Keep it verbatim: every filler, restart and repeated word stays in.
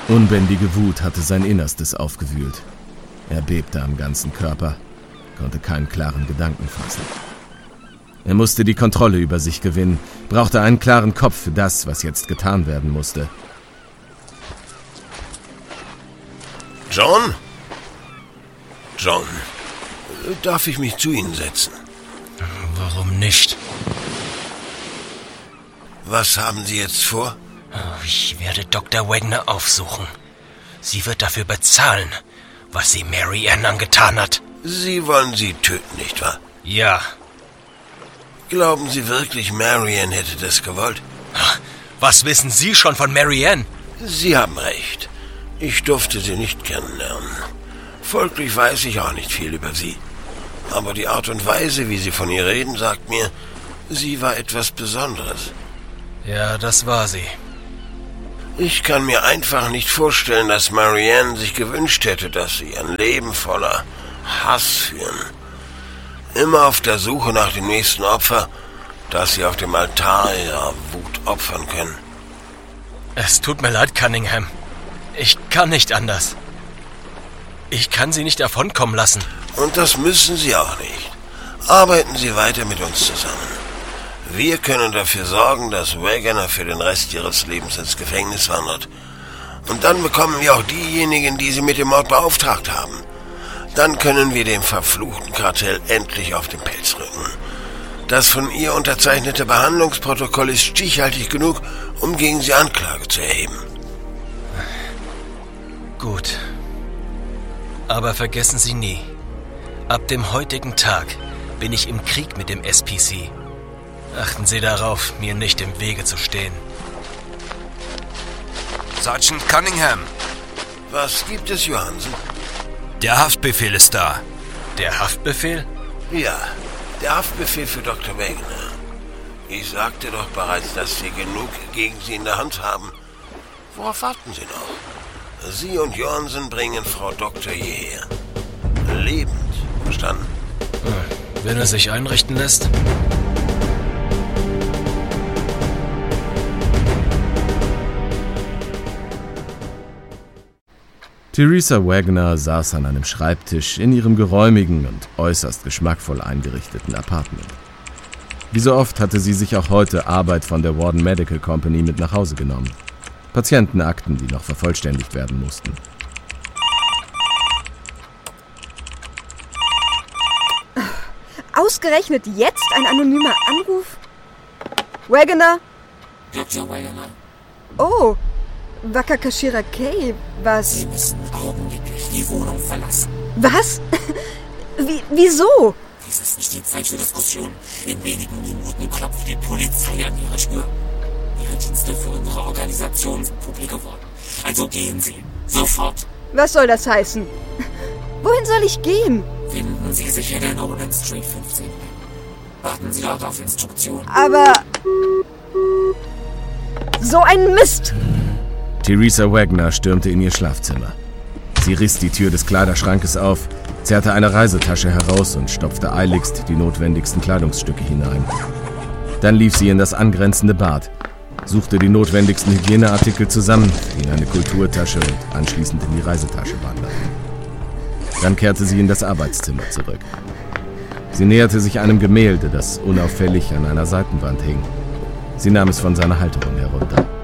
Unbändige Wut hatte sein Innerstes aufgewühlt. Er bebte am ganzen Körper, konnte keinen klaren Gedanken fassen. Er musste die Kontrolle über sich gewinnen, brauchte einen klaren Kopf für das, was jetzt getan werden musste. John? John, darf ich mich zu Ihnen setzen? Warum nicht? Was haben Sie jetzt vor? Ich werde Doktor Wagner aufsuchen. Sie wird dafür bezahlen, was sie Mary Ann angetan hat. Sie wollen sie töten, nicht wahr? Ja. Glauben Sie wirklich, Mary Ann hätte das gewollt? Was wissen Sie schon von Mary Ann? Sie haben recht. Ich durfte sie nicht kennenlernen. Folglich weiß ich auch nicht viel über sie. Aber die Art und Weise, wie Sie von ihr reden, sagt mir, sie war etwas Besonderes. Ja, das war sie. Ich kann mir einfach nicht vorstellen, dass Mary Ann sich gewünscht hätte, dass sie ein Leben voller Hass führen. Immer auf der Suche nach dem nächsten Opfer, das sie auf dem Altar ihrer Wut opfern können. Es tut mir leid, Cunningham. Ich kann nicht anders. Ich kann sie nicht davonkommen lassen. Und das müssen Sie auch nicht. Arbeiten Sie weiter mit uns zusammen. Wir können dafür sorgen, dass Wagner für den Rest ihres Lebens ins Gefängnis wandert. Und dann bekommen wir auch diejenigen, die sie mit dem Mord beauftragt haben. Dann können wir dem verfluchten Kartell endlich auf den Pelz rücken. Das von ihr unterzeichnete Behandlungsprotokoll ist stichhaltig genug, um gegen sie Anklage zu erheben. Gut. Aber vergessen Sie nie, ab dem heutigen Tag bin ich im Krieg mit dem S P C. Achten Sie darauf, mir nicht im Wege zu stehen. Sergeant Cunningham. Was gibt es, Johansen? Der Haftbefehl ist da. Der Haftbefehl? Ja, der Haftbefehl für Doktor Wagner. Ich sagte doch bereits, dass Sie genug gegen Sie in der Hand haben. Worauf warten Sie noch? Sie und Johansen bringen Frau Doktor hierher. Lebend, verstanden? Wenn er sich einrichten lässt. Theresa Wagner saß an einem Schreibtisch in ihrem geräumigen und äußerst geschmackvoll eingerichteten Apartment. Wie so oft hatte sie sich auch heute Arbeit von der Warden Medical Company mit nach Hause genommen. Patientenakten, die noch vervollständigt werden mussten. Ausgerechnet jetzt ein anonymer Anruf? Wagner? Doktor Wagner. Oh, Wakakashira Kay, was... Sie müssen augenblicklich die Wohnung verlassen. Was? Wie, wieso? Dies ist nicht die Zeit für Diskussion. In wenigen Minuten klopft die Polizei an ihre Tür. Ihre Dienste für unsere Organisation sind publik geworden. Also gehen Sie. Sofort. Was soll das heißen? Wohin soll ich gehen? Finden Sie sich in der Nolan Street fünfzehn. Warten Sie dort auf Instruktionen. Aber... So ein Mist! Theresa Wagner stürmte in ihr Schlafzimmer. Sie riss die Tür des Kleiderschrankes auf, zerrte eine Reisetasche heraus und stopfte eiligst die notwendigsten Kleidungsstücke hinein. Dann lief sie in das angrenzende Bad, suchte die notwendigsten Hygieneartikel zusammen, die in eine Kulturtasche und anschließend in die Reisetasche wanderten. Dann kehrte sie in das Arbeitszimmer zurück. Sie näherte sich einem Gemälde, das unauffällig an einer Seitenwand hing. Sie nahm es von seiner Halterung herunter.